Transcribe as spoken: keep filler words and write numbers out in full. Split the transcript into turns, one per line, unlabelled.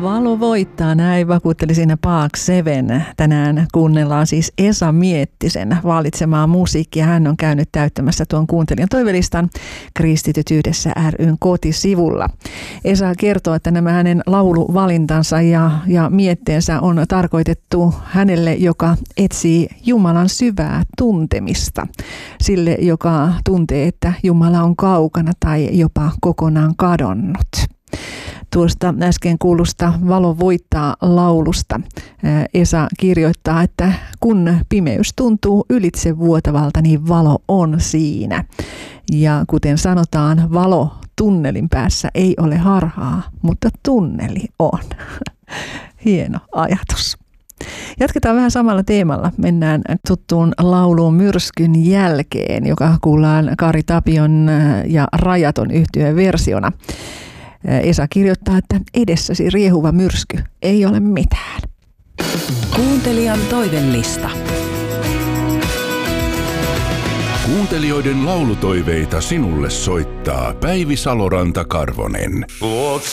Valo voittaa, näin vakuutteli siinä Park Seven. Tänään kuunnellaan siis Esa Miettisen valitsemaa musiikkia. Hän on käynyt täyttämässä tuon kuuntelijan toivelistan Kristityt yhdessä ry:n kotisivulla. Esa kertoo, että nämä hänen lauluvalintansa ja, ja mietteensä on tarkoitettu hänelle, joka etsii Jumalan syvää tuntemista. Sille, joka tuntee, että Jumala on kaukana tai jopa kokonaan kadonnut. Tuosta äsken kuulusta Valo voittaa laulusta Esa kirjoittaa, että kun pimeys tuntuu ylitse vuotavalta, niin valo on siinä. Ja kuten sanotaan, valo tunnelin päässä ei ole harhaa, mutta tunneli on. Hieno ajatus. Jatketaan vähän samalla teemalla. Mennään tuttuun lauluun Myrskyn jälkeen, joka kuullaan Kari Tapion ja Rajaton yhtyeen versiona. Esa kirjoittaa, että edessäsi riehuva myrsky ei ole mitään.
Kuuntelijan toivelista.
Kuuntelijoiden laulutoiveita sinulle soittaa Päivi Saloranta-Karvonen. Luokse